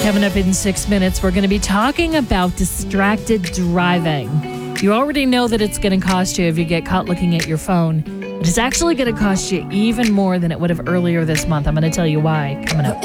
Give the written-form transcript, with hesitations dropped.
Coming up in 6 minutes, we're going to be talking about distracted driving. You already know that it's going to cost you if you get caught looking at your phone. But it's actually going to cost you even more than it would have earlier this month. I'm going to tell you why coming up.